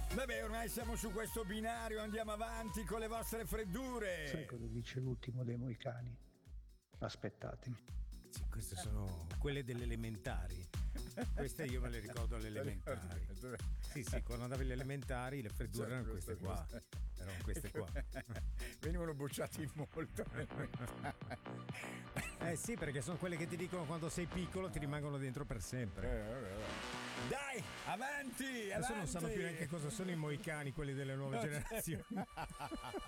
Vabbè, ormai siamo su questo binario, andiamo avanti con le vostre freddure. Sai cosa dice l'ultimo dei Moicani? Aspettatemi. Sì, queste sono quelle delle elementari. Queste io me le ricordo alle elementari. Sì, quando andavi alle elementari le freddure erano queste qua. Erano queste qua. Venivano bocciati molto. Sì, perché sono quelle che ti dicono quando sei piccolo ti rimangono dentro per sempre. Dai, avanti! Adesso non sanno più neanche cosa sono i moicani, quelli delle nuove generazioni.